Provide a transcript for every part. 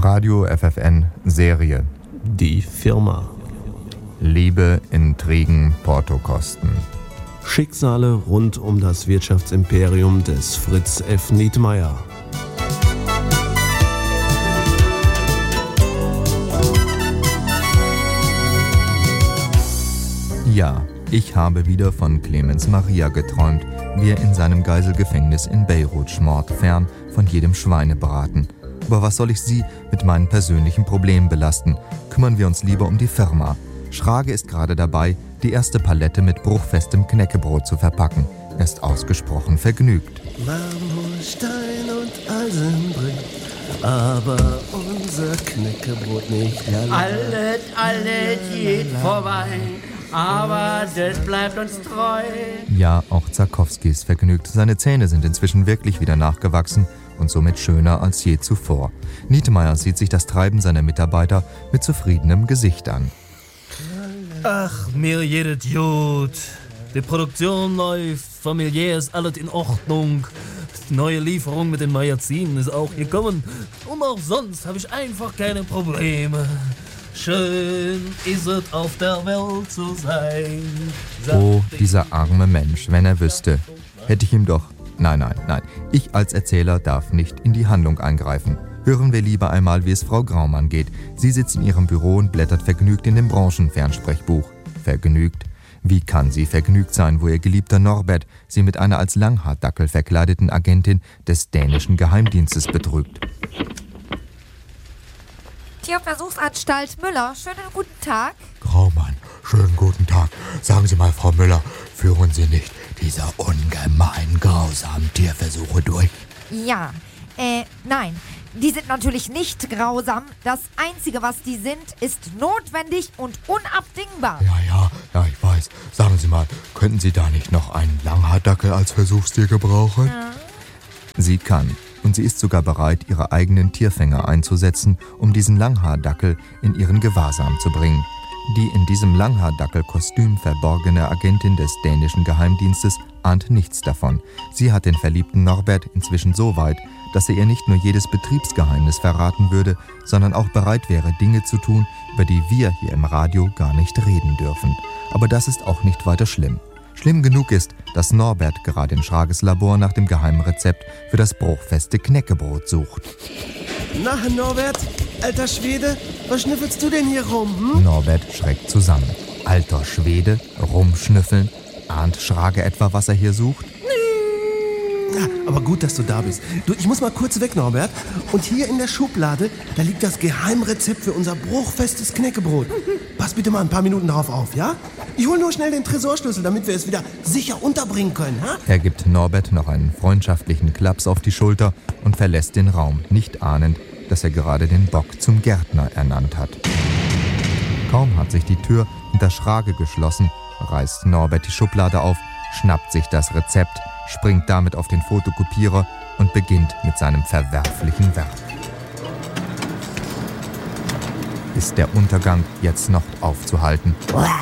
Radio FFN Serie. Die Firma. Liebe, Intrigen, Portokosten. Schicksale rund um das Wirtschaftsimperium des Fritz F. Nietmeyer. Ja, ich habe wieder von Clemens Maria geträumt, wie er in seinem Geiselgefängnis in Beirut schmort, fern von jedem Schweinebraten. Aber was soll ich Sie mit meinen persönlichen Problemen belasten? Kümmern wir uns lieber um die Firma. Schrage ist gerade dabei, die erste Palette mit bruchfestem Knäckebrot zu verpacken. Er ist ausgesprochen vergnügt. Marmor, Stein und Eisen bricht, aber unser Knäckebrot nicht. Alles geht vorbei, aber das bleibt uns treu. Ja, auch Zarkowski ist vergnügt. Seine Zähne sind inzwischen wirklich wieder nachgewachsen und somit schöner als je zuvor. Nietmeyer sieht sich das Treiben seiner Mitarbeiter mit zufriedenem Gesicht an. Ach, mir geht gut. Die Produktion läuft, familiär ist alles in Ordnung. Die neue Lieferung mit den Magazinen ist auch gekommen. Und auch sonst habe ich einfach keine Probleme. Schön ist es, auf der Welt zu sein. Oh, dieser arme Mensch, wenn er wüsste. Hätte ich ihm doch... Nein. Ich als Erzähler darf nicht in die Handlung eingreifen. Hören wir lieber einmal, wie es Frau Graumann geht. Sie sitzt in ihrem Büro und blättert vergnügt in dem Branchenfernsprechbuch. Vergnügt? Wie kann sie vergnügt sein, wo ihr geliebter Norbert sie mit einer als Langhaardackel verkleideten Agentin des dänischen Geheimdienstes betrügt? Tierversuchsanstalt Müller, schönen guten Tag. Graumann, schönen guten Tag. Sagen Sie mal, Frau Müller, führen Sie nicht diese ungemein grausamen Tierversuche durch? Ja, nein, die sind natürlich nicht grausam. Das Einzige, was die sind, ist notwendig und unabdingbar. Ja, ich weiß. Sagen Sie mal, könnten Sie da nicht noch einen Langhaardackel als Versuchstier gebrauchen? Ja. Sie kann. Und sie ist sogar bereit, ihre eigenen Tierfänger einzusetzen, um diesen Langhaardackel in ihren Gewahrsam zu bringen. Die in diesem Langhaardackel-Kostüm verborgene Agentin des dänischen Geheimdienstes ahnt nichts davon. Sie hat den verliebten Norbert inzwischen so weit, dass er ihr nicht nur jedes Betriebsgeheimnis verraten würde, sondern auch bereit wäre, Dinge zu tun, über die wir hier im Radio gar nicht reden dürfen. Aber das ist auch nicht weiter schlimm. Schlimm genug ist, dass Norbert gerade in Schrages Labor nach dem geheimen Rezept für das bruchfeste Knäckebrot sucht. Na, Norbert, alter Schwede, was schnüffelst du denn hier rum? Norbert schreckt zusammen. Alter Schwede, rumschnüffeln. Ahnt Schrage etwa, was er hier sucht? Ja, aber gut, dass du da bist. Du, ich muss mal kurz weg, Norbert. Und hier in der Schublade, da liegt das Geheimrezept für unser bruchfestes Knäckebrot. Pass bitte mal ein paar Minuten darauf auf, ja? Ich hol nur schnell den Tresorschlüssel, damit wir es wieder sicher unterbringen können, ha? Er gibt Norbert noch einen freundschaftlichen Klaps auf die Schulter und verlässt den Raum, nicht ahnend, dass er gerade den Bock zum Gärtner ernannt hat. Kaum hat sich die Tür hinter Schrage geschlossen, reißt Norbert die Schublade auf, schnappt sich das Rezept, springt damit auf den Fotokopierer und beginnt mit seinem verwerflichen Werk. Ist der Untergang jetzt noch aufzuhalten?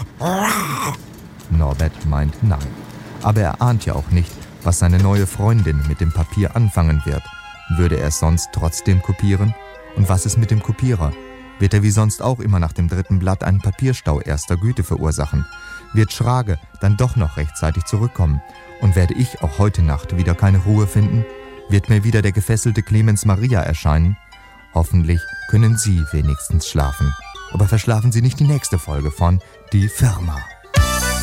Norbert meint nein. Aber er ahnt ja auch nicht, was seine neue Freundin mit dem Papier anfangen wird. Würde er es sonst trotzdem kopieren? Und was ist mit dem Kopierer? Wird er wie sonst auch immer nach dem dritten Blatt einen Papierstau erster Güte verursachen? Wird Schrage dann doch noch rechtzeitig zurückkommen? Und werde ich auch heute Nacht wieder keine Ruhe finden? Wird mir wieder der gefesselte Clemens Maria erscheinen? Hoffentlich können Sie wenigstens schlafen. Aber verschlafen Sie nicht die nächste Folge von Die Firma.